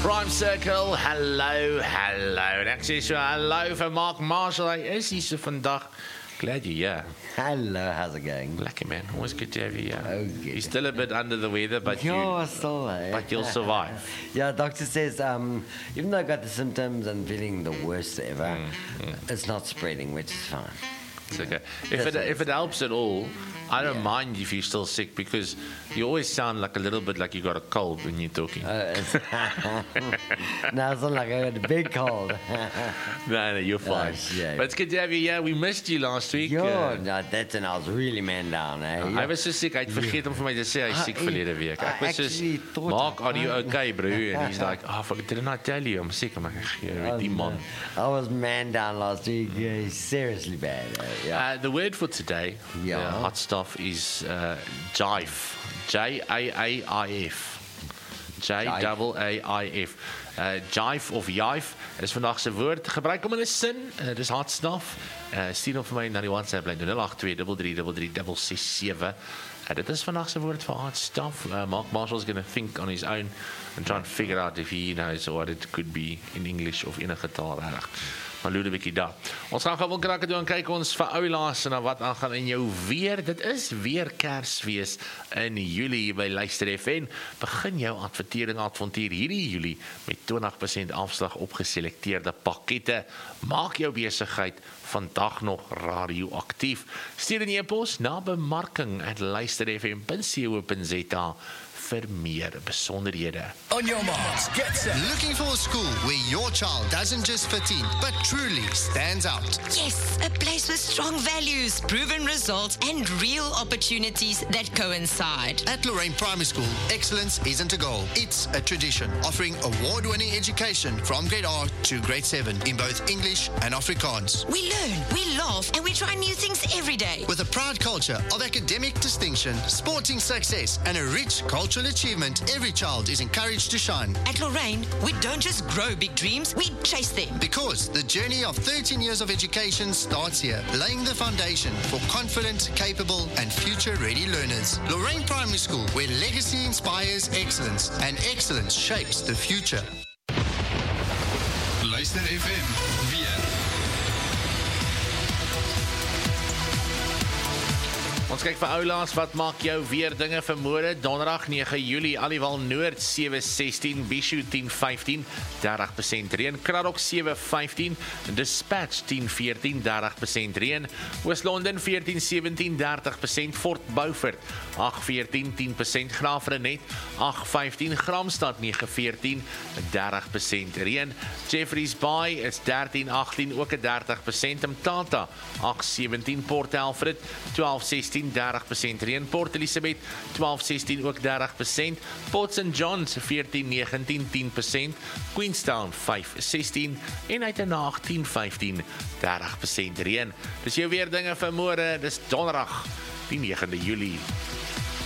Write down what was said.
Prime Circle, hallo. En ek sê so, hallo vir Mark Marshall, hy is hier so vandag. Glad you're here. Hello, how's it going? Lekker man, always good to have you here. Oh, good. You're still a bit under the weather, but You're still but you'll survive. Yeah, doctor says, even though I got the symptoms and feeling the worst ever, it's not spreading, which is fine. It's okay. If it helps at all, I don't mind if you're still sick because you always sound like a little bit like you got a cold when you're talking. No, it's not like I got a big cold. No, you're fine. Yeah. But it's good to have you here. We missed you last week. Ja, that's when I was really man down. Hy was so siek, hy het vergeet om vir my te sê hy's siek verlede week. Ek was so, Mark, are you okay, bro? And he's like, didn't I tell you? I'm sick. I'm like, die man. I was man down last week. Yeah, seriously bad. Yeah. The word for today, the hot stuff, is jive. J-A-A-I-F. J-A-A-I-F. Jive of jive. Dit is vandag se woord. Gebruik hom in 'n sin. Dis hot stuff. Stuur hom vir my na die WhatsApp lyn 0823333667. Dit is vandag se woord vir hot stuff. Mark Marshall's going to think on his own and try and figure out if he knows what it could be in English of enige taal reg. Maar loer 'n bietjie daar. Ons gaan gewoon krakke doen en kyk ons vir oulaas en wat aangaan in jou weer. Dit is weer Kersfees in Julie by Luister FM. Begin jou avontuur hierdie Julie met 20% afslag op geselekteerde pakkette. Maak jou besigheid vandag nog radioaktief. Stuur 'n e-pos na bemarking@luisterfm.co.za vir meer besonderhede. On your marks, get set. Looking for a school where your child doesn't just fit in, but truly stands out. Yes, a place with strong values, proven results, and real opportunities that coincide. At Lorraine Primary School, excellence isn't a goal, it's a tradition, offering award-winning education from grade R to grade 7 in both English and Afrikaans. We learn, we laugh, and we try new things every day. With a proud culture of academic distinction, sporting success, and a rich cultural achievement, every child is encouraged to shine. At Lorraine, we don't just grow big dreams, we chase them. Because the journey of 13 years of education starts here, laying the foundation for confident, capable, and future-ready learners. Lorraine Primary School, where legacy inspires excellence, and excellence shapes the future. Luister FM, weer. Ons kyk vir oulaas, wat maak jou weer dinge vir môre? Donderdag 9 Julie, Aliwal Noord 7:16, Bishu 10:15, 30% reën, Kraddock 7:15, Dispatch 10:14, 30% reën, Oos-London 14:17, 30%, Fort Beaufort 8:14, 10%, Graafrenet 8:15, Gramstad 9:14, 30% reën, Jeffreys Bay is 13:18, ook 'n 30%, Mtata 8:17, Port Alfred 12:16, 30% reën, Port Elizabeth 12:16, ook 30%, Port St John's 14:19, 10%, Queenstown 5:16 en Uitenhaag 10:15, 30% reën. Dis jou weer dinge vir môre, dis Donderdag die 9de Julie.